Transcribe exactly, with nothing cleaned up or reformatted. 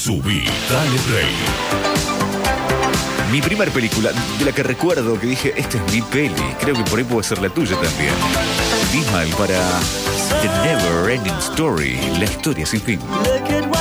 Subí, dale play. Mi primer película, de la que recuerdo que dije, esta es mi peli. Creo que por ahí puede ser la tuya también. Dismal para The Never Ending Story, la historia sin fin.